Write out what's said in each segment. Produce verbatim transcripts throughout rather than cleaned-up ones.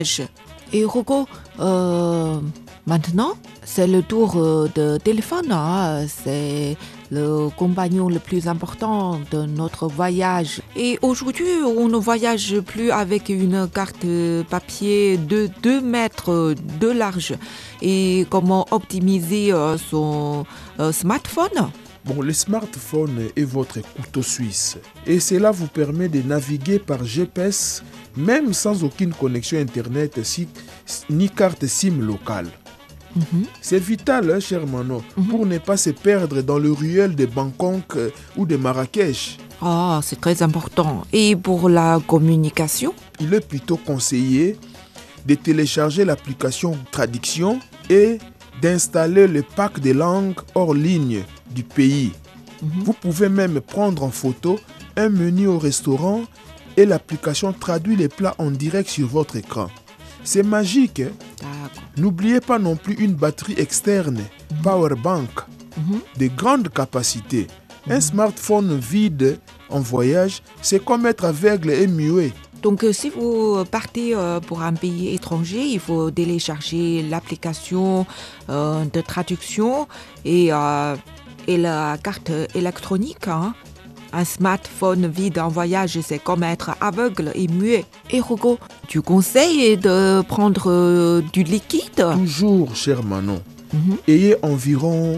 Et Rocco, euh, maintenant, c'est le tour euh, de téléphone. Hein. C'est le compagnon le plus important de notre voyage. Et aujourd'hui, on ne voyage plus avec une carte papier de deux mètres de large. Et comment optimiser euh, son euh, smartphone? Bon, le smartphone est votre couteau suisse et cela vous permet de naviguer par G P S même sans aucune connexion Internet si, ni carte SIM locale. Mm-hmm. C'est vital, hein, cher Manon, Mm-hmm. pour ne pas se perdre dans le ruelle de Bangkok euh, ou de Marrakech. Ah, c'est très important. Et pour la communication? Il est plutôt conseillé de télécharger l'application Traduction et d'installer le pack de langues hors ligne du pays. Mm-hmm. Vous pouvez même prendre en photo un menu au restaurant et l'application traduit les plats en direct sur votre écran. C'est magique. Hein? D'accord. N'oubliez pas non plus une batterie externe, Mm-hmm. Power Bank, Mm-hmm. de grande capacité. Mm-hmm. Un smartphone vide en voyage, c'est comme être aveugle et muet. Donc, euh, si vous partez euh, pour un pays étranger, il faut télécharger l'application euh, de traduction et, euh, et la carte électronique. Hein. Un smartphone vide en voyage, c'est comme être aveugle et muet. Et Rocco, tu conseilles de prendre euh, du liquide? Toujours, cher Manon, Mm-hmm. ayez environ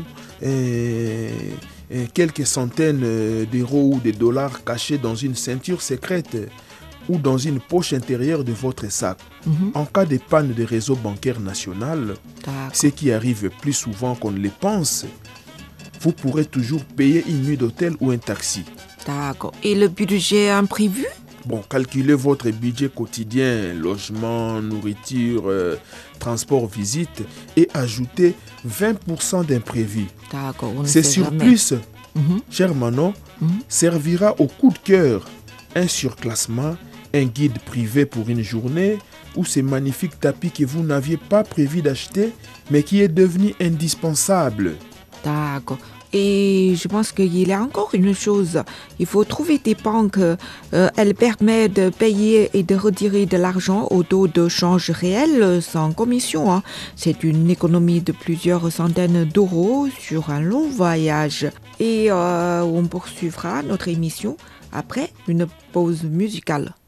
euh, euh, quelques centaines euh, d'euros ou de dollars cachés dans une ceinture secrète ou dans une poche intérieure de votre sac. Mm-hmm. En cas de panne de réseau bancaire national, D'accord. ce qui arrive plus souvent qu'on ne le pense, vous pourrez toujours payer une nuit d'hôtel ou un taxi. D'accord. Et le budget imprévu? Bon, calculez votre budget quotidien, logement, nourriture, euh, transport, visite et ajoutez vingt pour cent d'imprévu. D'accord, on ne Ce sait jamais. surplus, Mm-hmm. cher Manon, Mm-hmm. servira au coup de cœur, un surclassement, un guide privé pour une journée ou ces magnifiques tapis que vous n'aviez pas prévu d'acheter mais qui est devenu indispensable. D'accord. Et je pense qu'il y a encore une chose. Il faut trouver des banques. Euh, elles permettent de payer et de retirer de l'argent au taux de change réel sans commission. Hein. C'est une économie de plusieurs centaines d'euros sur un long voyage. Et euh, on poursuivra notre émission après une pause musicale.